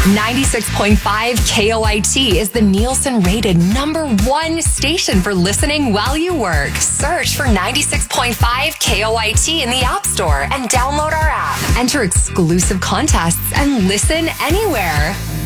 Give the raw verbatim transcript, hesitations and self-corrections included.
ninety-six point five K O I T is the Nielsen rated number one station for listening while you work. Search for ninety-six point five K O I T in the App Store and download our app. Enter exclusive contests and listen anywhere.